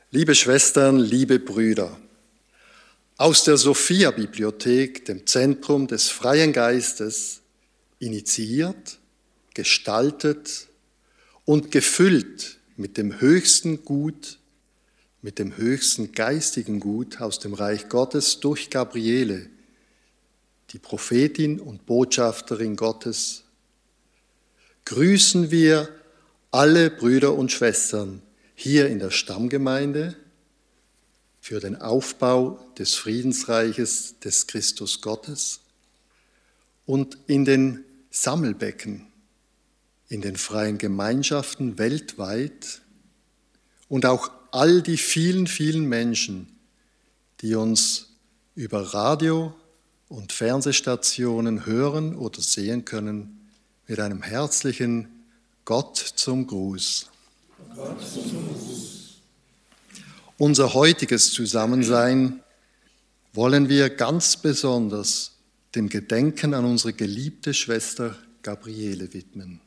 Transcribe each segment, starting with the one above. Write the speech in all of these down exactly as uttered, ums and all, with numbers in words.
Liebe Schwestern, liebe Brüder, aus der Sophia-Bibliothek, dem Zentrum des freien Geistes, initiiert, gestaltet und gefüllt mit dem höchsten Gut, mit dem höchsten geistigen Gut aus dem Reich Gottes durch Gabriele, die Prophetin und Botschafterin Gottes, grüßen wir alle Brüder und Schwestern hier in der Stammgemeinde für den Aufbau des Friedensreiches des Christus Gottes und in den Sammelbecken, in den freien Gemeinschaften weltweit und auch all die vielen, vielen Menschen, die uns über Radio und Fernsehstationen hören oder sehen können, mit einem herzlichen Gott zum Gruß. Gott zum Gruß. Unser heutiges Zusammensein wollen wir ganz besonders dem Gedenken an unsere geliebte Schwester Gabriele widmen.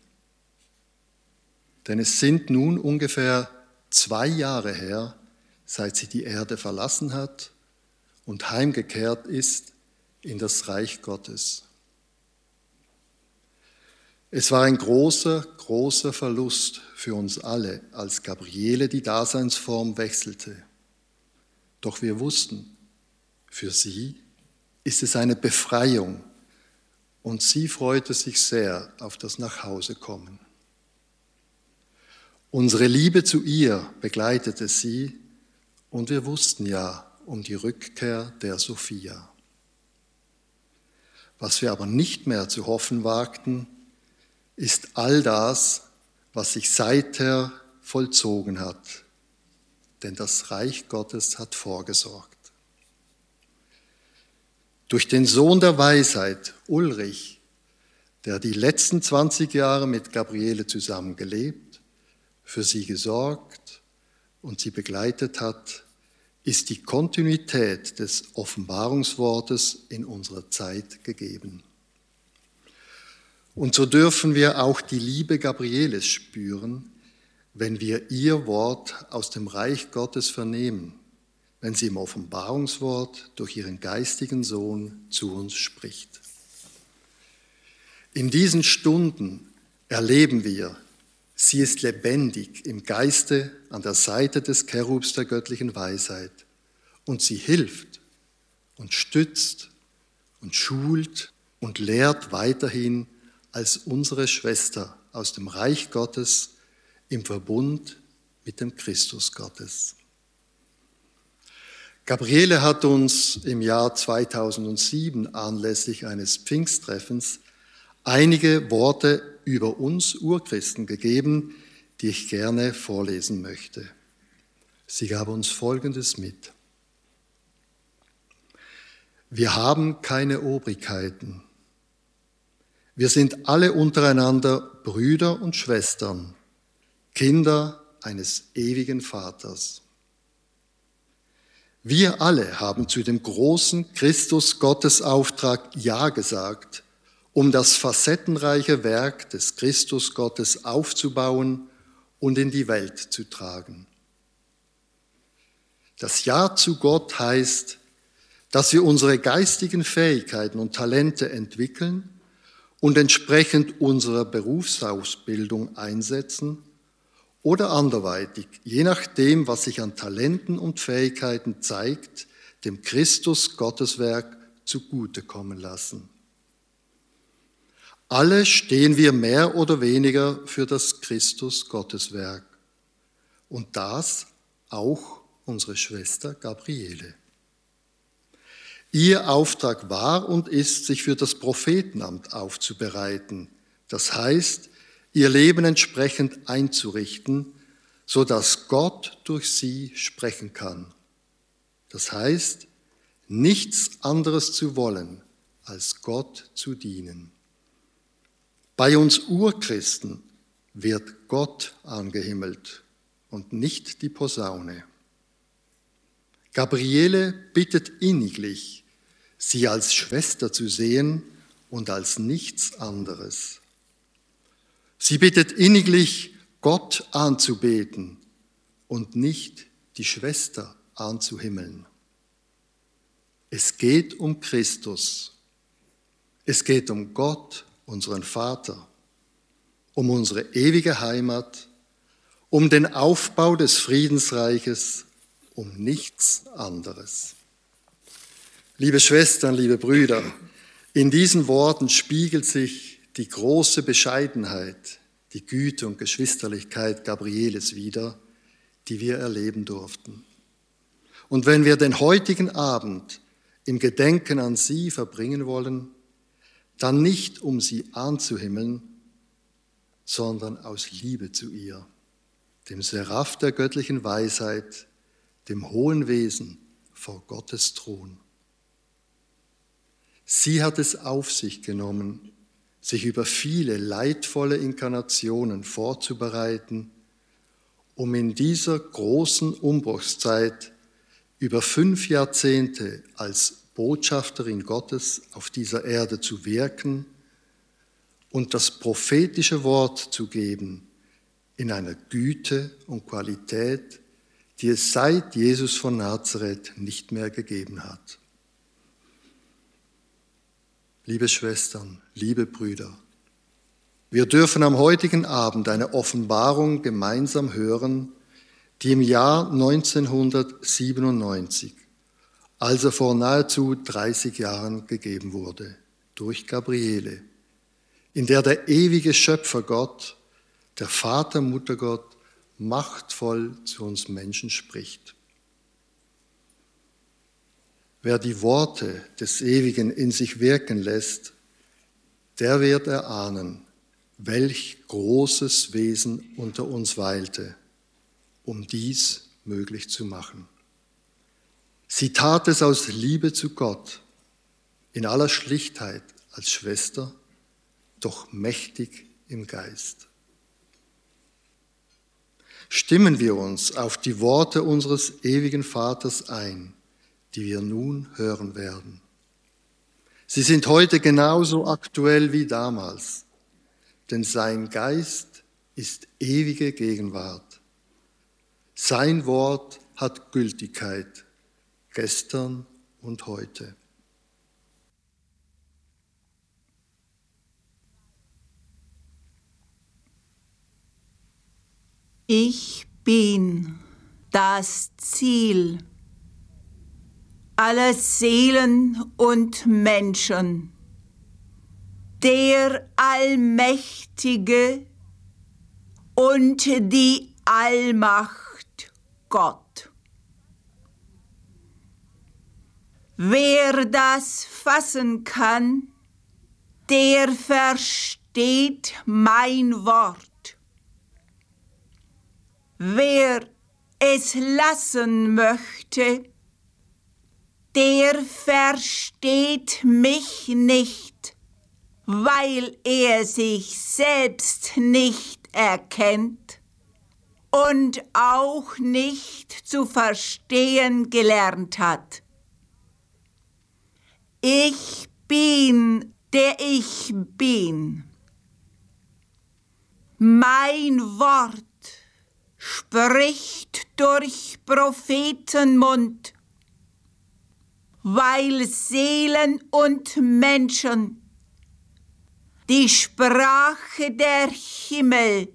Denn es sind nun ungefähr zwei Jahre her, seit sie die Erde verlassen hat und heimgekehrt ist in das Reich Gottes. Es war ein großer, großer Verlust für uns alle, als Gabriele die Daseinsform wechselte. Doch wir wussten, für sie ist es eine Befreiung und sie freute sich sehr auf das Nachhausekommen. Unsere Liebe zu ihr begleitete sie und wir wussten ja um die Rückkehr der Sophia. Was wir aber nicht mehr zu hoffen wagten, ist all das, was sich seither vollzogen hat, denn das Reich Gottes hat vorgesorgt. Durch den Sohn der Weisheit, Ulrich, der die letzten zwanzig Jahre mit Gabriele zusammen gelebt, für sie gesorgt und sie begleitet hat, ist die Kontinuität des Offenbarungswortes in unserer Zeit gegeben. Und so dürfen wir auch die Liebe Gabrieles spüren, wenn wir ihr Wort aus dem Reich Gottes vernehmen, wenn sie im Offenbarungswort durch ihren geistigen Sohn zu uns spricht. In diesen Stunden erleben wir, sie ist lebendig im Geiste an der Seite des Cherubs der göttlichen Weisheit und sie hilft und stützt und schult und lehrt weiterhin als unsere Schwester aus dem Reich Gottes im Verbund mit dem Christus Gottes. Gabriele hat uns im Jahr zweitausendsieben anlässlich eines Pfingsttreffens einige Worte über uns Urchristen gegeben, die ich gerne vorlesen möchte. Sie gab uns Folgendes mit. Wir haben keine Obrigkeiten. Wir sind alle untereinander Brüder und Schwestern, Kinder eines ewigen Vaters. Wir alle haben zu dem großen Christus-Gottes-Auftrag Ja gesagt, um das facettenreiche Werk des Christus-Gottes aufzubauen und in die Welt zu tragen. Das Ja zu Gott heißt, dass wir unsere geistigen Fähigkeiten und Talente entwickeln und entsprechend unserer Berufsausbildung einsetzen oder anderweitig, je nachdem, was sich an Talenten und Fähigkeiten zeigt, dem Christus-Gotteswerk zugutekommen lassen. Alle stehen wir mehr oder weniger für das Christus-Gotteswerk und das auch unsere Schwester Gabriele. Ihr Auftrag war und ist, sich für das Prophetenamt aufzubereiten, das heißt, ihr Leben entsprechend einzurichten, sodass Gott durch sie sprechen kann. Das heißt, nichts anderes zu wollen, als Gott zu dienen. Bei uns Urchristen wird Gott angehimmelt und nicht die Posaune. Gabriele bittet inniglich, sie als Schwester zu sehen und als nichts anderes. Sie bittet inniglich, Gott anzubeten und nicht die Schwester anzuhimmeln. Es geht um Christus. Es geht um Gott, unseren Vater, um unsere ewige Heimat, um den Aufbau des Friedensreiches, um nichts anderes. Liebe Schwestern, liebe Brüder, in diesen Worten spiegelt sich die große Bescheidenheit, die Güte und Geschwisterlichkeit Gabrieles wider, die wir erleben durften. Und wenn wir den heutigen Abend im Gedenken an sie verbringen wollen, dann nicht, um sie anzuhimmeln, sondern aus Liebe zu ihr, dem Seraph der göttlichen Weisheit, dem hohen Wesen vor Gottes Thron. Sie hat es auf sich genommen, sich über viele leidvolle Inkarnationen vorzubereiten, um in dieser großen Umbruchszeit über fünf Jahrzehnte als Botschafterin Gottes auf dieser Erde zu wirken und das prophetische Wort zu geben in einer Güte und Qualität, die es seit Jesus von Nazareth nicht mehr gegeben hat. Liebe Schwestern, liebe Brüder, wir dürfen am heutigen Abend eine Offenbarung gemeinsam hören, die im Jahr neunzehnhundertsiebenundneunzig, also vor nahezu dreißig Jahren, gegeben wurde, durch Gabriele, in der der ewige Schöpfergott, der Vater, Muttergott, machtvoll zu uns Menschen spricht. Wer die Worte des Ewigen in sich wirken lässt, der wird erahnen, welch großes Wesen unter uns weilte, um dies möglich zu machen. Sie tat es aus Liebe zu Gott, in aller Schlichtheit als Schwester, doch mächtig im Geist. Stimmen wir uns auf die Worte unseres ewigen Vaters ein, die wir nun hören werden. Sie sind heute genauso aktuell wie damals, denn sein Geist ist ewige Gegenwart. Sein Wort hat Gültigkeit, gestern und heute. Ich bin das Ziel aller Seelen und Menschen, der Allmächtige und die Allmacht Gott. Wer das fassen kann, der versteht mein Wort. Wer es lassen möchte, der versteht mich nicht, weil er sich selbst nicht erkennt und auch nicht zu verstehen gelernt hat. Ich bin, der ich bin. Mein Wort spricht durch Prophetenmund, weil Seelen und Menschen die Sprache der Himmel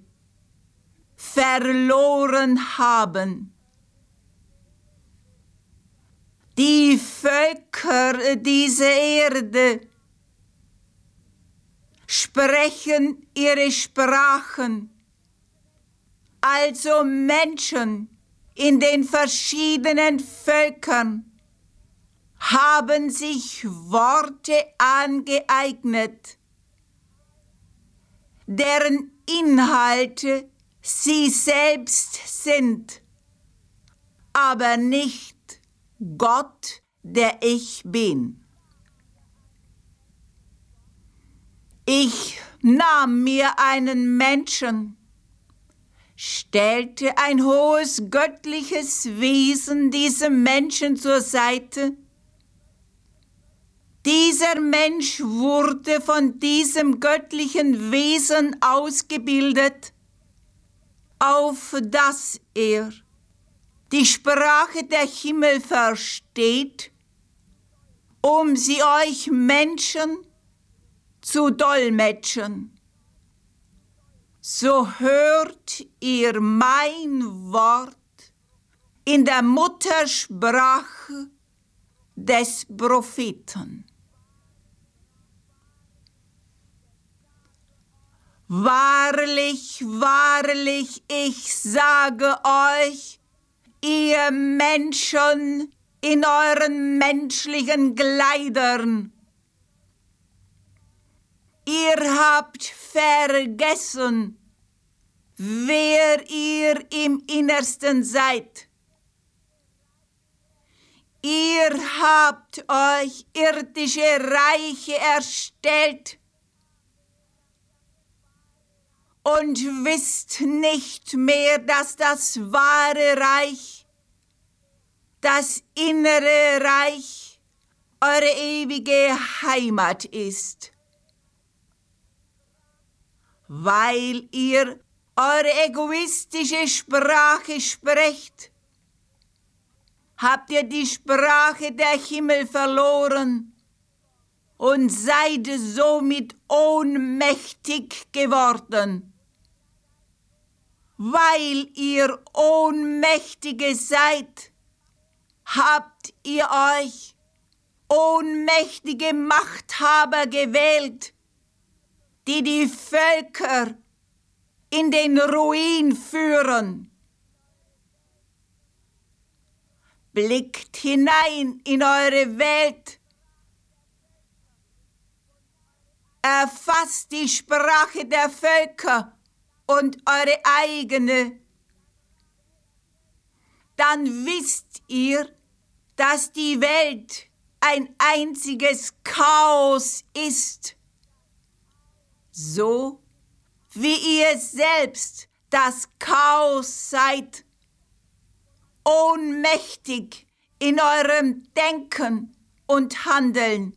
verloren haben. Die Völker dieser Erde sprechen ihre Sprachen, also Menschen in den verschiedenen Völkern haben sich Worte angeeignet, deren Inhalte sie selbst sind, aber nicht Gott, der ich bin. Ich nahm mir einen Menschen, stellte ein hohes göttliches Wesen diesem Menschen zur Seite. Dieser Mensch wurde von diesem göttlichen Wesen ausgebildet, auf dass er die Sprache der Himmel versteht, um sie euch Menschen zu dolmetschen. So hört ihr mein Wort in der Muttersprache des Propheten. Wahrlich, wahrlich, ich sage euch, ihr Menschen in euren menschlichen Kleidern, ihr habt vergessen, wer ihr im Innersten seid. Ihr habt euch irdische Reiche erstellt und wisst nicht mehr, dass das wahre Reich, das innere Reich, eure ewige Heimat ist. Weil ihr eure egoistische Sprache sprecht, habt ihr die Sprache der Himmel verloren und seid somit ohnmächtig geworden. Weil ihr Ohnmächtige seid, habt ihr euch ohnmächtige Machthaber gewählt, die die Völker in den Ruin führen. Blickt hinein in eure Welt, erfasst die Sprache der Völker und eure eigene, dann wisst ihr, dass die Welt ein einziges Chaos ist, so wie ihr selbst das Chaos seid, ohnmächtig in eurem Denken und Handeln.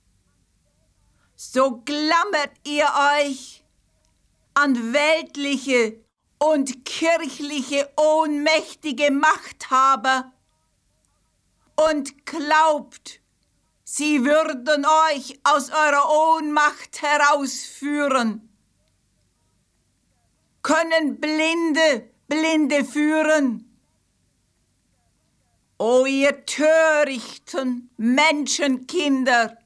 So klammert ihr euch an weltliche und kirchliche ohnmächtige Machthaber und glaubt, sie würden euch aus eurer Ohnmacht herausführen. Können Blinde Blinde führen? O ihr törichten Menschenkinder,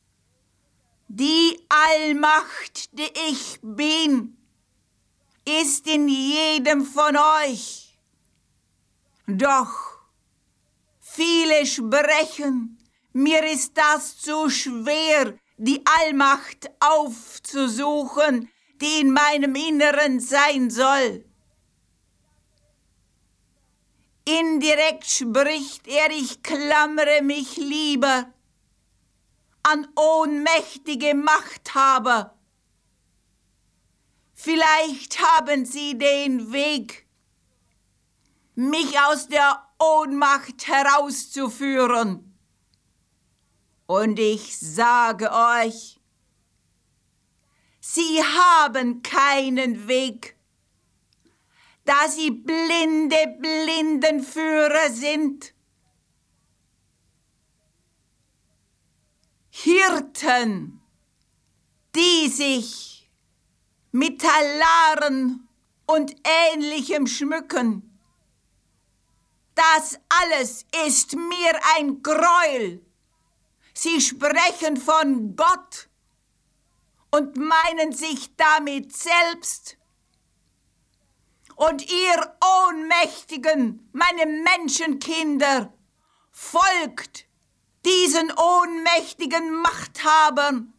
die Allmacht, die ich bin, ist in jedem von euch. Doch viele sprechen, mir ist das zu schwer, die Allmacht aufzusuchen, die in meinem Inneren sein soll. Indirekt spricht er, ich klammere mich lieber an ohnmächtige Machthaber. Vielleicht haben sie den Weg, mich aus der Ohnmacht herauszuführen. Und ich sage euch, sie haben keinen Weg, da sie blinde Blindenführer sind. Hirten, die sich mit Talaren und Ähnlichem schmücken. Das alles ist mir ein Gräuel. Sie sprechen von Gott und meinen sich damit selbst. Und ihr Ohnmächtigen, meine Menschenkinder, folgt diesen ohnmächtigen Machthabern,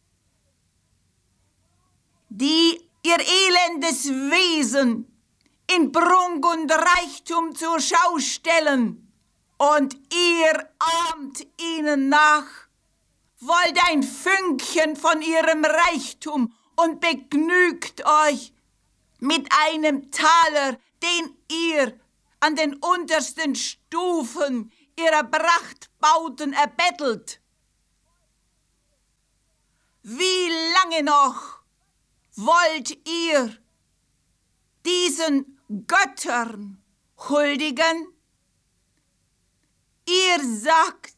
die ihr elendes Wesen in Prunk und Reichtum zur Schau stellen, und ihr ahmt ihnen nach, wollt ein Fünkchen von ihrem Reichtum und begnügt euch mit einem Taler, den ihr an den untersten Stufen ihrer Prachtbauten erbettelt. Wie lange noch wollt ihr diesen Göttern huldigen? Ihr sagt,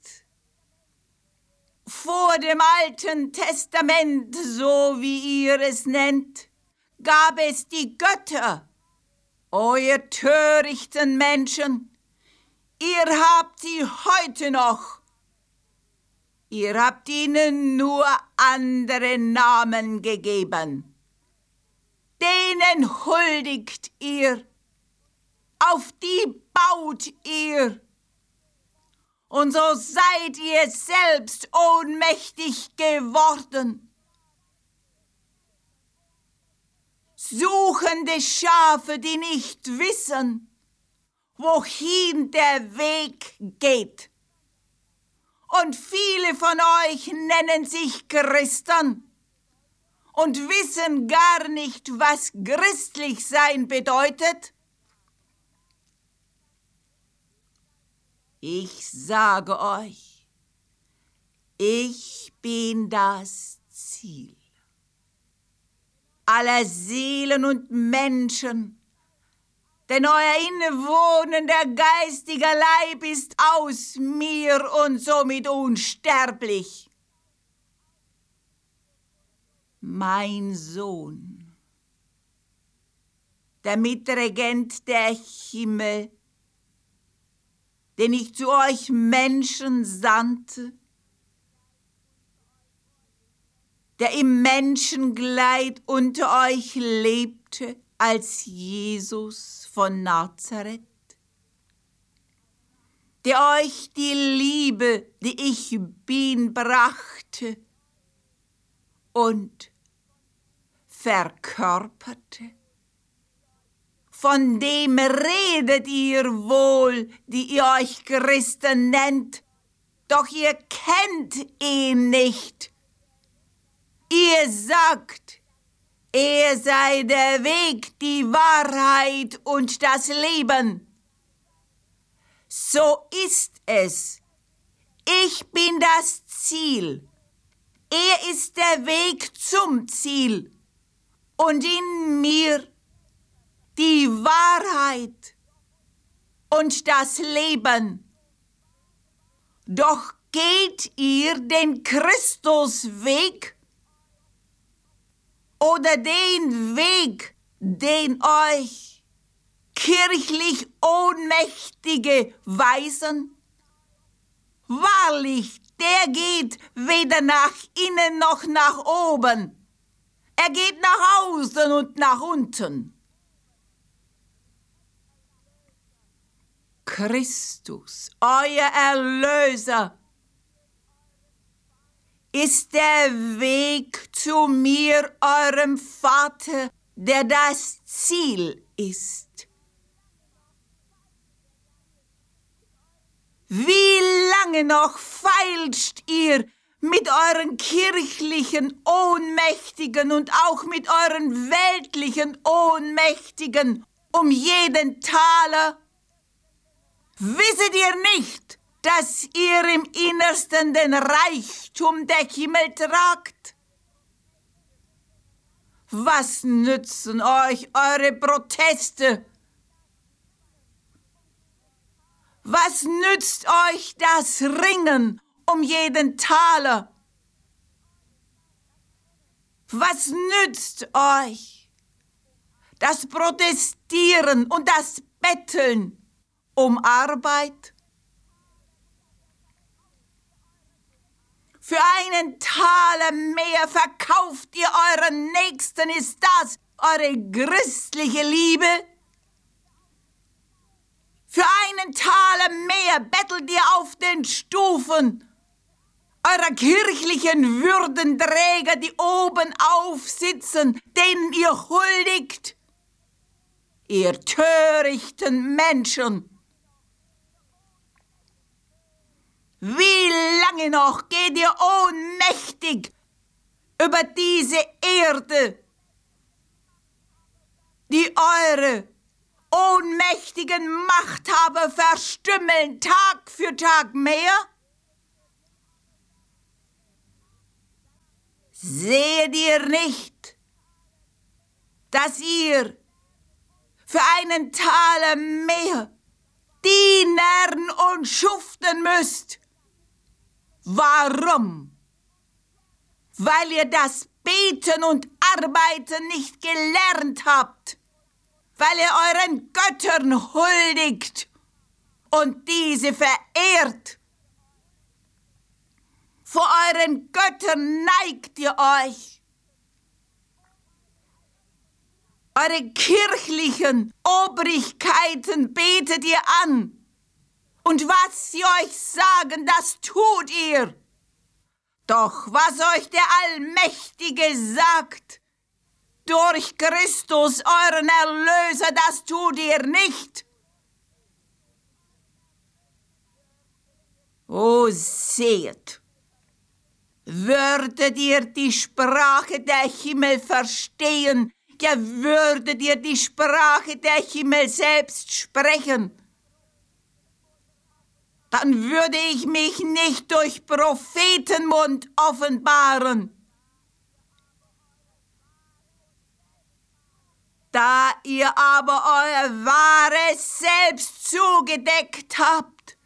vor dem Alten Testament, so wie ihr es nennt, gab es die Götter, o ihr törichten Menschen. Ihr habt sie heute noch. Ihr habt ihnen nur andere Namen gegeben. Denen huldigt ihr, auf die baut ihr. Und so seid ihr selbst ohnmächtig geworden. Suchende Schafe, die nicht wissen, wohin der Weg geht. Und viele von euch nennen sich Christen und wissen gar nicht, was christlich sein bedeutet. Ich sage euch, ich bin das Ziel aller Seelen und Menschen, denn euer innewohnender geistiger Leib ist aus mir und somit unsterblich. Mein Sohn, der Mitregent der Himmel, den ich zu euch Menschen sandte, der im Menschenkleid unter euch lebte als Jesus von Nazareth, der euch die Liebe, die ich bin, brachte und verkörperte. Von dem redet ihr wohl, die ihr euch Christen nennt, doch ihr kennt ihn nicht. Ihr sagt, er sei der Weg, die Wahrheit und das Leben. So ist es. Ich bin das Ziel. Er ist der Weg zum Ziel. Und in mir die Wahrheit und das Leben. Doch geht ihr den Christusweg oder den Weg, den euch kirchlich Ohnmächtige weisen? Wahrlich, der geht weder nach innen noch nach oben. Er geht nach außen und nach unten. Christus, euer Erlöser, ist der Weg zu mir, eurem Vater, der das Ziel ist. Wie lange noch feilscht ihr mit euren kirchlichen Ohnmächtigen und auch mit euren weltlichen Ohnmächtigen um jeden Taler? Wisset ihr nicht, dass ihr im Innersten den Reichtum der Himmel tragt? Was nützen euch eure Proteste? Was nützt euch das Ringen um jeden Taler? Was nützt euch das Protestieren und das Betteln um Arbeit? Für einen Taler mehr verkauft ihr euren Nächsten, ist das eure christliche Liebe? Für einen Taler mehr bettelt ihr auf den Stufen eurer kirchlichen Würdenträger, die oben aufsitzen, denen ihr huldigt. Ihr törichten Menschen! Wie lange noch geht ihr ohnmächtig über diese Erde, die eure ohnmächtigen Machthaber verstümmeln Tag für Tag mehr? Seht ihr nicht, dass ihr für einen Taler mehr Diener ackern und schuften müsst. Warum? Weil ihr das Beten und Arbeiten nicht gelernt habt, weil ihr euren Göttern huldigt und diese verehrt. Vor euren Göttern neigt ihr euch. Eure kirchlichen Obrigkeiten betet ihr an. Und was sie euch sagen, das tut ihr. Doch was euch der Allmächtige sagt, durch Christus, euren Erlöser, das tut ihr nicht. O seht, würdet ihr die Sprache der Himmel verstehen, ja würdet ihr die Sprache der Himmel selbst sprechen, dann würde ich mich nicht durch Prophetenmund offenbaren. Da ihr aber euer wahres Selbst zugedeckt habt,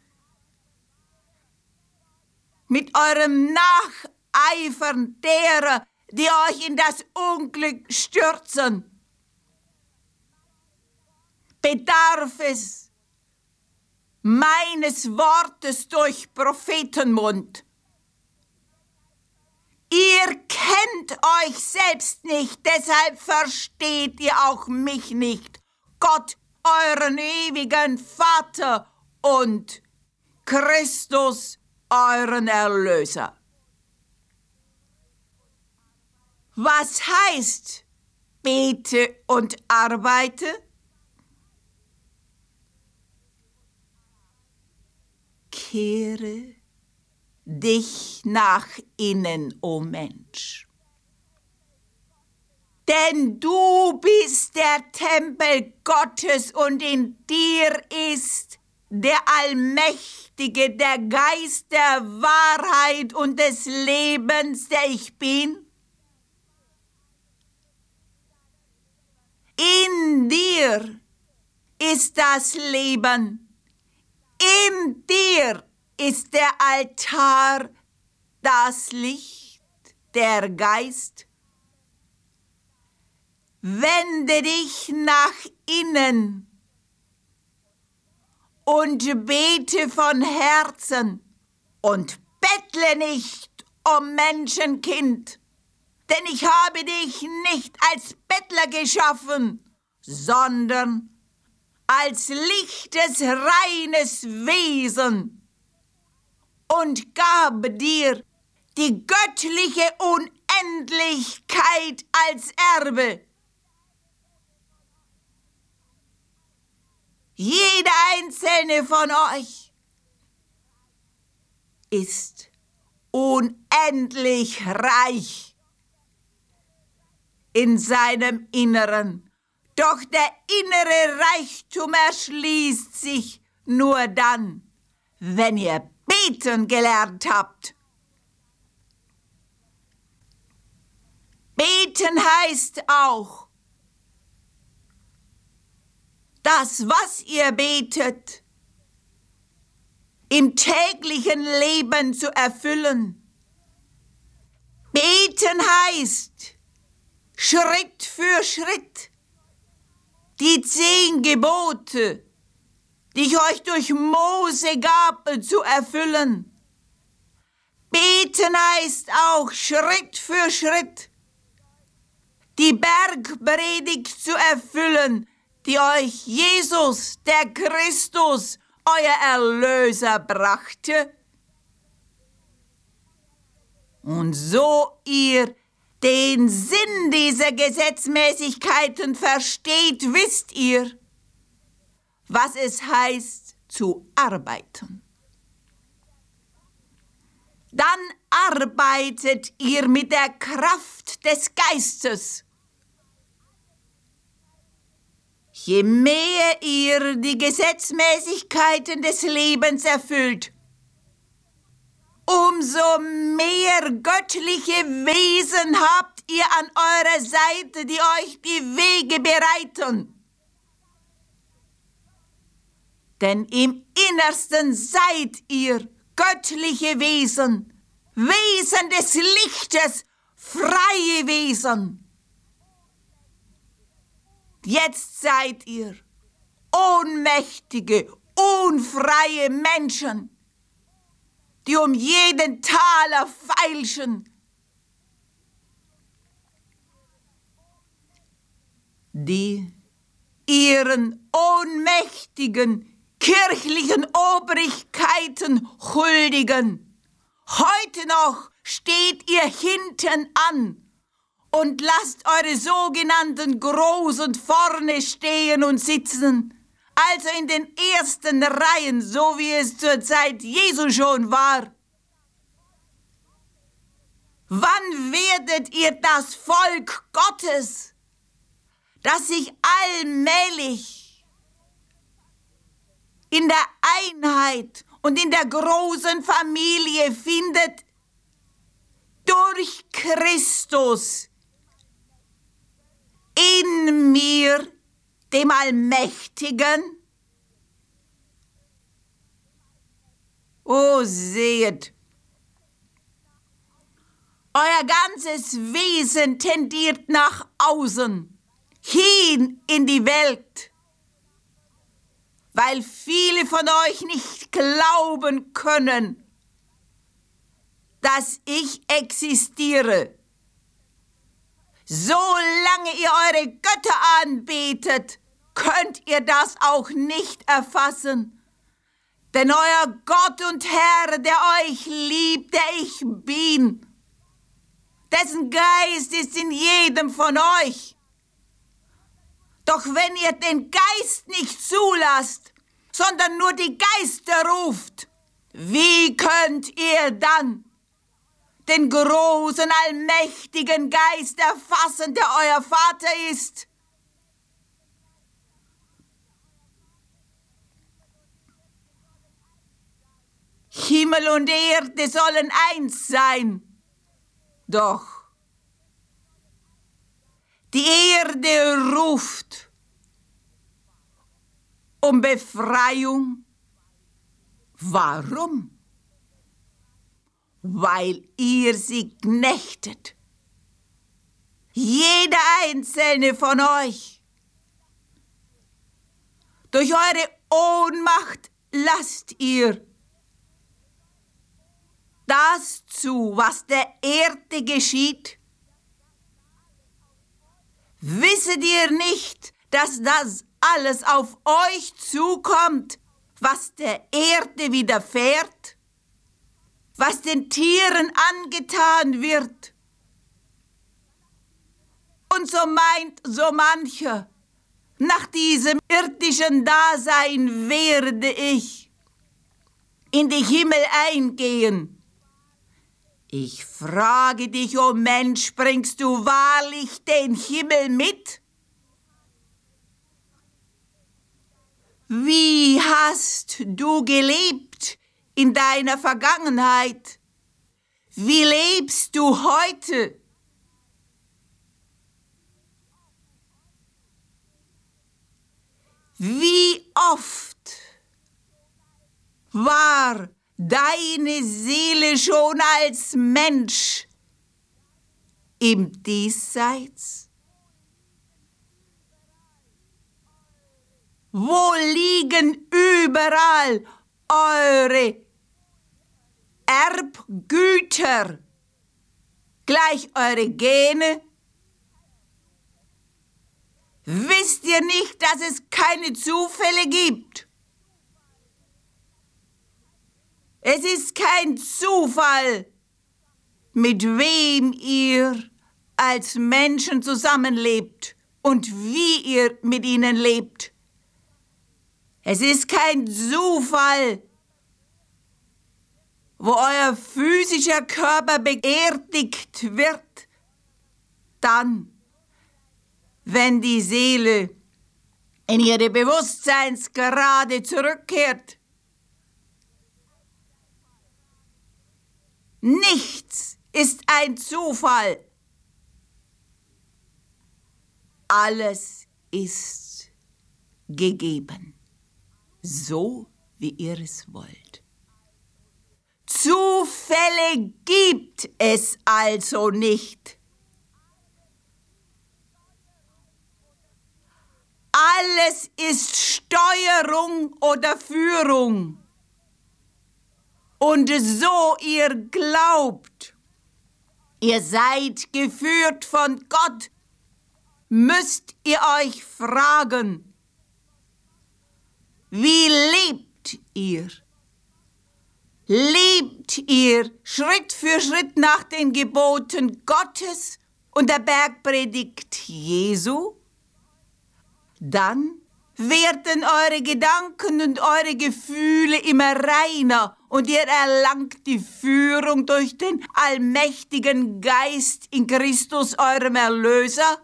mit eurem Nacheifern derer, die euch in das Unglück stürzen, bedarf es meines Wortes durch Prophetenmund. Ihr kennt euch selbst nicht, deshalb versteht ihr auch mich nicht, Gott, euren ewigen Vater und Christus, euren Erlöser. Was heißt bete und arbeite? Kehre dich nach innen, o Mensch. Denn du bist der Tempel Gottes und in dir ist der Allmächtige, der Geist der Wahrheit und des Lebens, der ich bin. In dir ist das Leben. In dir ist der Altar, das Licht, der Geist. Wende dich nach innen und bete von Herzen und bettle nicht, o Menschenkind, denn ich habe dich nicht als Bettler geschaffen, sondern als lichtes, reines Wesen und gab dir die göttliche Unendlichkeit als Erbe. Jeder einzelne von euch ist unendlich reich in seinem Inneren. Doch der innere Reichtum erschließt sich nur dann, wenn ihr beten gelernt habt. Beten heißt auch, das, was ihr betet, im täglichen Leben zu erfüllen. Beten heißt, Schritt für Schritt, die zehn Gebote, die ich euch durch Mose gab, zu erfüllen. Beten heißt auch Schritt für Schritt die Bergpredigt zu erfüllen, die euch Jesus, der Christus, euer Erlöser, brachte. Und so ihr den Sinn dieser Gesetzmäßigkeiten versteht, wisst ihr, was es heißt, zu arbeiten. Dann arbeitet ihr mit der Kraft des Geistes. Je mehr ihr die Gesetzmäßigkeiten des Lebens erfüllt, umso mehr göttliche Wesen habt ihr an eurer Seite, die euch die Wege bereiten. Denn im Innersten seid ihr göttliche Wesen, Wesen des Lichtes, freie Wesen. Jetzt seid ihr ohnmächtige, unfreie Menschen, die um jeden Taler feilschen, die ihren ohnmächtigen kirchlichen Obrigkeiten huldigen. Heute noch steht ihr hinten an und lasst eure sogenannten Großen vorne stehen und sitzen, also in den ersten Reihen, so wie es zur Zeit Jesu schon war. Wann werdet ihr das Volk Gottes, das sich allmählich in der Einheit und in der großen Familie findet, durch Christus in mir, dem Allmächtigen? O seht, euer ganzes Wesen tendiert nach außen, hin in die Welt, weil viele von euch nicht glauben können, dass ich existiere. Solange ihr eure Götter anbetet, könnt ihr das auch nicht erfassen. Denn euer Gott und Herr, der euch liebt, der ich bin, dessen Geist ist in jedem von euch. Doch wenn ihr den Geist nicht zulasst, sondern nur die Geister ruft, wie könnt ihr dann den großen, allmächtigen Geist erfassen, der euer Vater ist? Himmel und Erde sollen eins sein, doch die Erde ruft um Befreiung. Warum? Weil ihr sie knechtet. Jeder einzelne von euch. Durch eure Ohnmacht lasst ihr das zu, was der Erde geschieht. Wisset ihr nicht, dass das alles auf euch zukommt, was der Erde widerfährt? Was den Tieren angetan wird? Und so meint so mancher, nach diesem irdischen Dasein werde ich in die Himmel eingehen. Ich frage dich, o Mensch, bringst du wahrlich den Himmel mit? Wie hast du gelebt in deiner Vergangenheit? Wie lebst du heute? Wie oft war deine Seele schon als Mensch im Diesseits? Wo liegen überall eure Erbgüter, gleich eure Gene? Wisst ihr nicht, dass es keine Zufälle gibt? Es ist kein Zufall, mit wem ihr als Menschen zusammenlebt und wie ihr mit ihnen lebt. Es ist kein Zufall, wo euer physischer Körper beerdigt wird, dann, wenn die Seele in ihre Bewusstseinsgrade zurückkehrt. Nichts ist ein Zufall. Alles ist gegeben. so wie ihr es wollt. Zufälle gibt es also nicht. Alles ist Steuerung oder Führung. Und so ihr glaubt, ihr seid geführt von Gott, müsst ihr euch fragen, wie lebt ihr? Lebt ihr Schritt für Schritt nach den Geboten Gottes und der Bergpredigt Jesu? Dann werden eure Gedanken und eure Gefühle immer reiner und ihr erlangt die Führung durch den allmächtigen Geist in Christus, eurem Erlöser.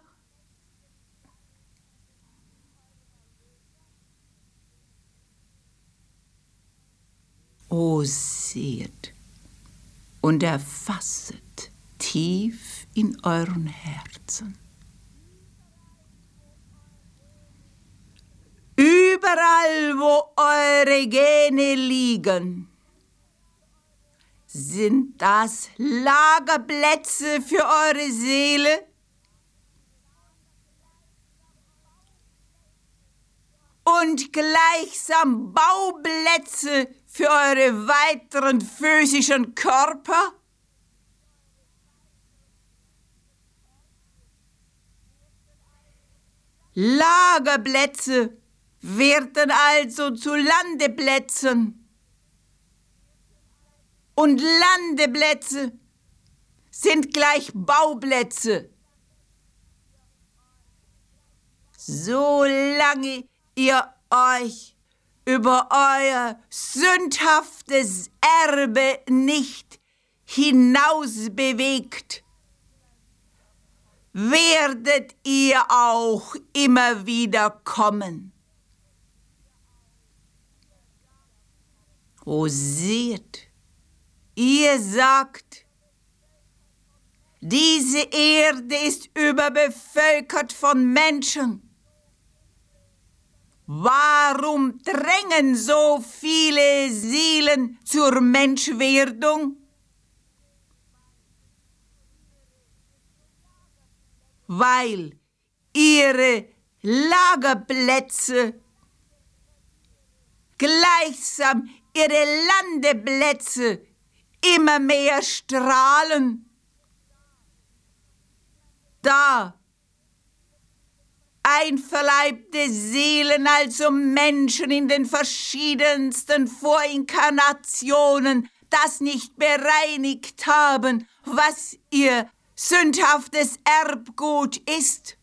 O seht und erfasset tief in euren Herzen. Überall, wo eure Gene liegen, sind das Lagerplätze für eure Seele? Und gleichsam Bauplätze für eure weiteren physischen Körper? Lagerplätze werden also zu Landeplätzen. Und Landeplätze sind gleich Bauplätze. Solange ihr euch über euer sündhaftes Erbe nicht hinausbewegt, werdet ihr auch immer wieder kommen. O seht, ihr sagt, diese Erde ist überbevölkert von Menschen. Warum drängen so viele Seelen zur Menschwerdung? Weil ihre Lagerplätze gleichsam ihre Landeplätze immer mehr strahlen. Da einverleibte Seelen, also Menschen in den verschiedensten Vorinkarnationen, das nicht bereinigt haben, was ihr sündhaftes Erbgut ist.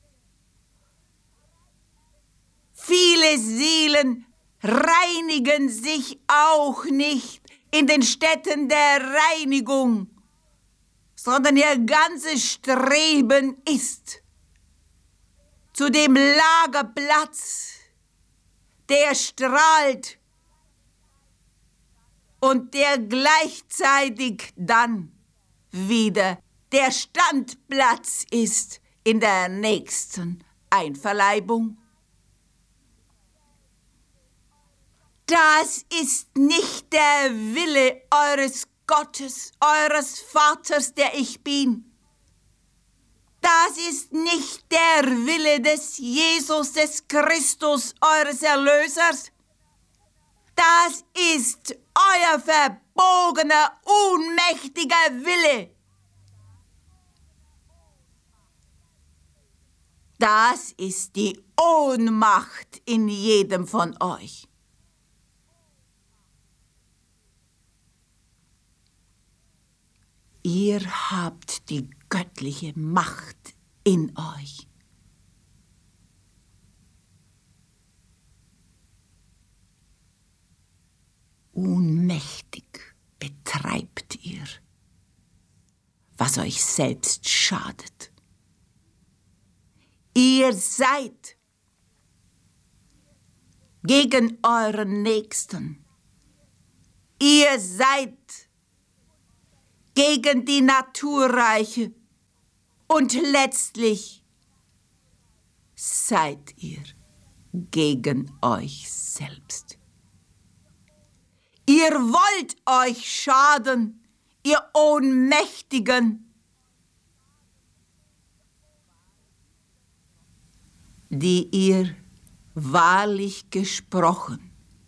Viele Seelen reinigen sich auch nicht in den Stätten der Reinigung, sondern ihr ganzes Streben ist zu dem Lagerplatz, der strahlt und der gleichzeitig dann wieder der Standplatz ist in der nächsten Einverleibung. Das ist nicht der Wille eures Gottes, eures Vaters, der ich bin. Das ist nicht der Wille des Jesus, des Christus, eures Erlösers. Das ist euer verbogener, unmächtiger Wille. Das ist die Ohnmacht in jedem von euch. Ihr habt die göttliche Macht in euch. Unmächtig betreibt ihr, was euch selbst schadet. Ihr seid gegen euren Nächsten. Ihr seid gegen die Naturreiche und letztlich seid ihr gegen euch selbst. Ihr wollt euch schaden, ihr Ohnmächtigen, die ihr wahrlich gesprochen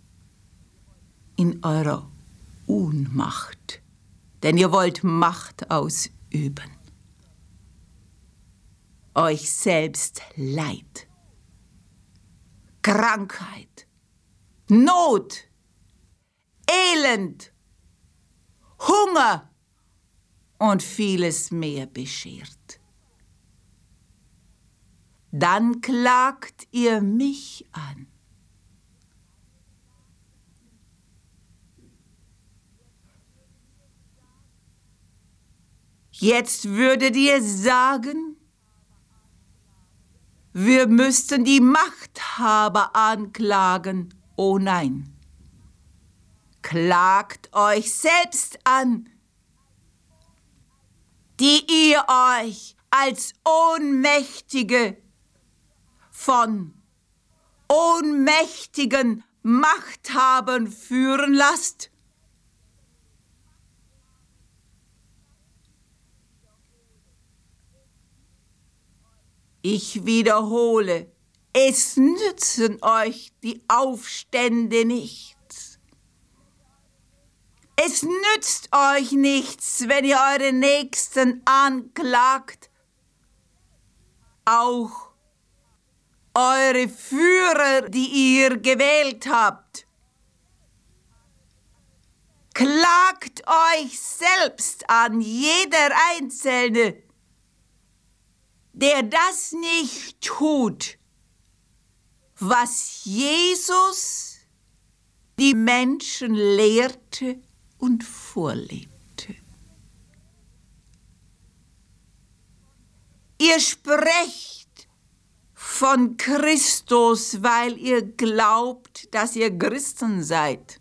in eurer Ohnmacht, denn ihr wollt Macht ausüben, euch selbst Leid, Krankheit, Not, Elend, Hunger und vieles mehr beschert. Dann klagt ihr mich an. Jetzt würdet ihr sagen, wir müssten die Machthaber anklagen. Oh nein, klagt euch selbst an, die ihr euch als Ohnmächtige von ohnmächtigen Machthabern führen lasst. Ich wiederhole, es nützen euch die Aufstände nichts. Es nützt euch nichts, wenn ihr eure Nächsten anklagt. Auch eure Führer, die ihr gewählt habt. Klagt euch selbst an, jeder Einzelne, der das nicht tut, was Jesus die Menschen lehrte und vorlebte. Ihr sprecht von Christus, weil ihr glaubt, dass ihr Christen seid.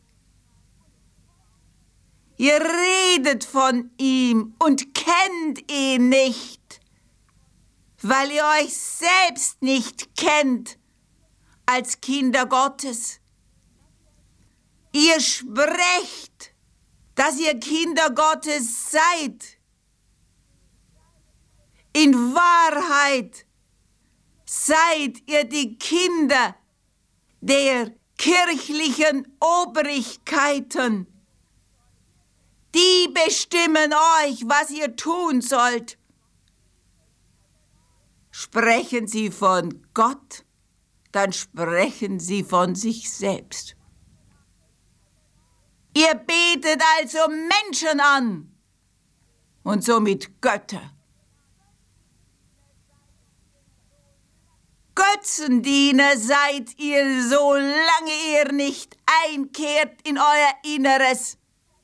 Ihr redet von ihm und kennt ihn nicht, weil ihr euch selbst nicht kennt als Kinder Gottes. Ihr sprecht, dass ihr Kinder Gottes seid. In Wahrheit seid ihr die Kinder der kirchlichen Obrigkeiten. Die bestimmen euch, was ihr tun sollt. Sprechen sie von Gott, dann sprechen sie von sich selbst. Ihr betet also Menschen an und somit Götter. Götzendiener seid ihr, solange ihr nicht einkehrt in euer Inneres.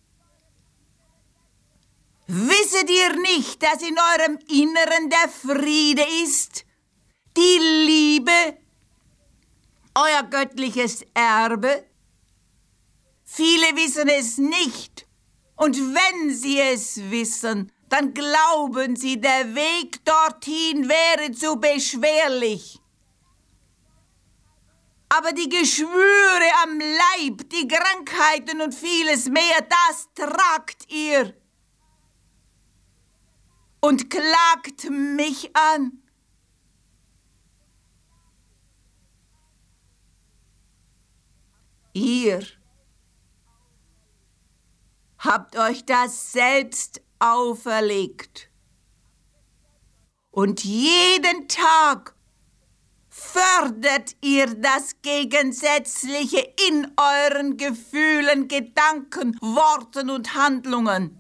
Wisset ihr nicht, dass in eurem Inneren der Friede ist, die Liebe, euer göttliches Erbe? Viele wissen es nicht, und wenn sie es wissen, dann glauben sie, der Weg dorthin wäre zu beschwerlich. Aber die Geschwüre am Leib, die Krankheiten und vieles mehr, das tragt ihr. Und klagt mich an. Ihr habt euch das selbst auferlegt. Und jeden Tag fördert ihr das Gegensätzliche in euren Gefühlen, Gedanken, Worten und Handlungen.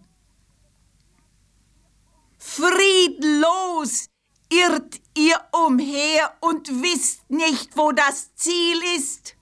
Friedlos irrt ihr umher und wisst nicht, wo das Ziel ist.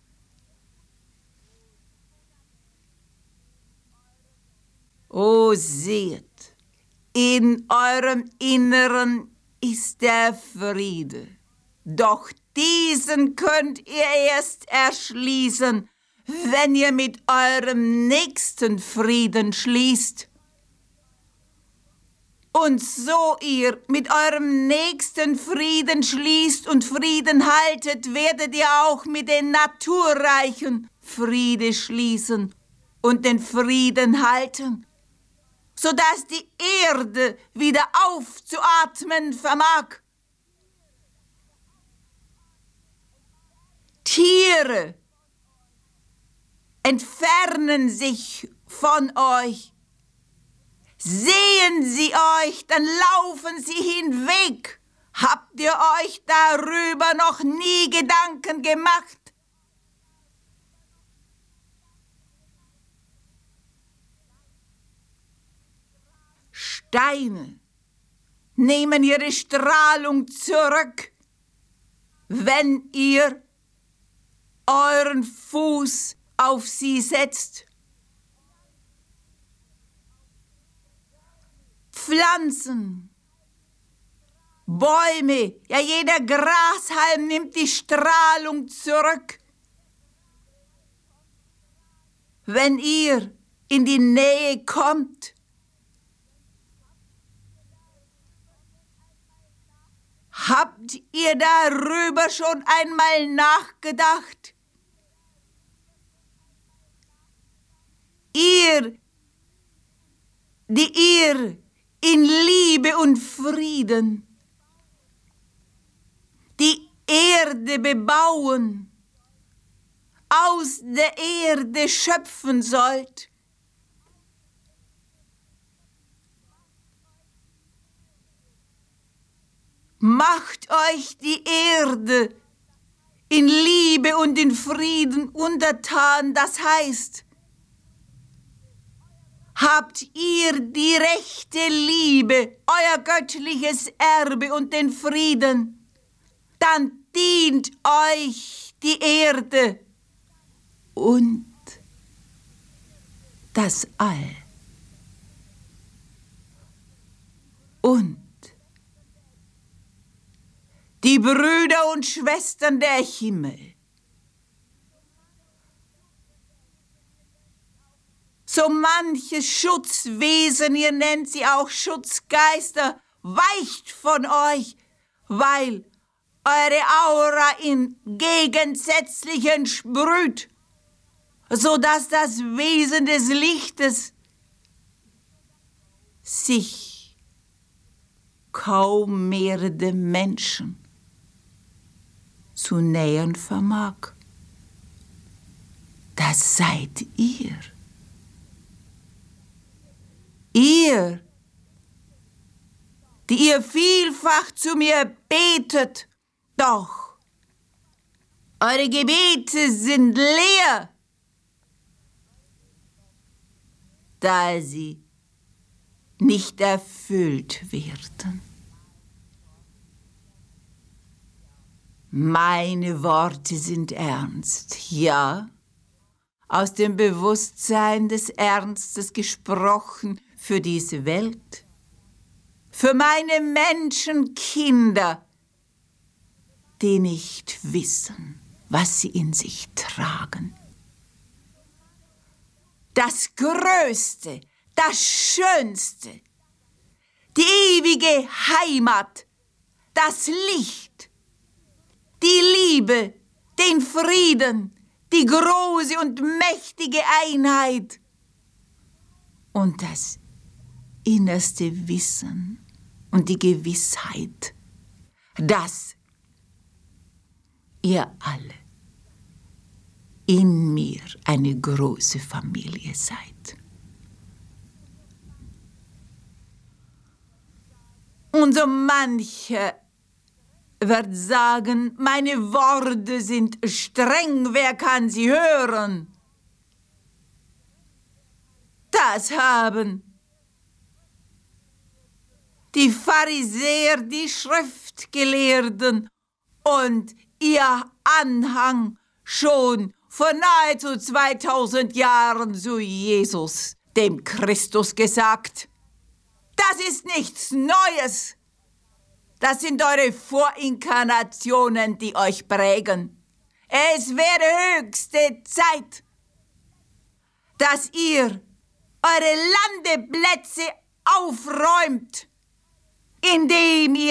O seht, in eurem Inneren ist der Friede, doch diesen könnt ihr erst erschließen, wenn ihr mit eurem Nächsten Frieden schließt. Und so ihr mit eurem Nächsten Frieden schließt und Frieden haltet, werdet ihr auch mit den Naturreichen Friede schließen und den Frieden halten, sodass die Erde wieder aufzuatmen vermag. Tiere entfernen sich von euch. Sehen sie euch, dann laufen sie hinweg. Habt ihr euch darüber noch nie Gedanken gemacht? Steine nehmen ihre Strahlung zurück, wenn ihr euren Fuß auf sie setzt. Pflanzen, Bäume, ja jeder Grashalm nimmt die Strahlung zurück. Wenn ihr in die Nähe kommt, habt ihr darüber schon einmal nachgedacht? Ihr, die ihr in Liebe und Frieden die Erde bebauen, aus der Erde schöpfen sollt. Macht euch die Erde in Liebe und in Frieden untertan, das heißt, habt ihr die rechte Liebe, euer göttliches Erbe und den Frieden, dann dient euch die Erde und das All. Und die Brüder und Schwestern der Himmel. So manches Schutzwesen, ihr nennt sie auch Schutzgeister, weicht von euch, weil eure Aura in Gegensätzlichen sprüht, so dass das Wesen des Lichtes sich kaum mehr dem Menschen zu nähern vermag. Das seid ihr. Ihr, die ihr vielfach zu mir betet, doch eure Gebete sind leer, da sie nicht erfüllt werden. Meine Worte sind ernst, ja, aus dem Bewusstsein des Ernstes gesprochen für diese Welt, für meine Menschenkinder, die nicht wissen, was sie in sich tragen. Das Größte, das Schönste, die ewige Heimat, das Licht, die Liebe, den Frieden, die große und mächtige Einheit und das innerste Wissen und die Gewissheit, dass ihr alle in mir eine große Familie seid. Und so mancher wird sagen, meine Worte sind streng, wer kann sie hören? Das haben die Pharisäer, die Schriftgelehrten und ihr Anhang schon vor nahezu zweitausend Jahren zu Jesus, dem Christus, gesagt. Das ist nichts Neues. Das sind eure Vorinkarnationen, die euch prägen. Es wäre höchste Zeit, dass ihr eure Landeplätze aufräumt indem ihr